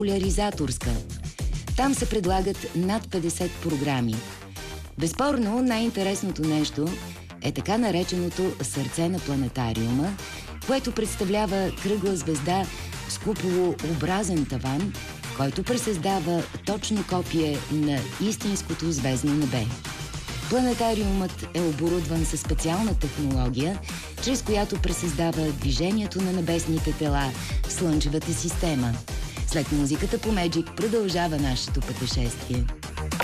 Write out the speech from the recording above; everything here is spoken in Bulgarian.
популяризаторска. Там се предлагат над 50 програми. Безспорно, най-интересното нещо е така нареченото сърце на планетариума, което представлява кръгла звезда с куполообразен таван, който пресъздава точно копие на истинското звездно небе. Планетариумът е оборудван със специална технология, чрез която пресъздава движението на небесните тела в Слънчевата система. След музиката по Magic продължава нашето пътешествие.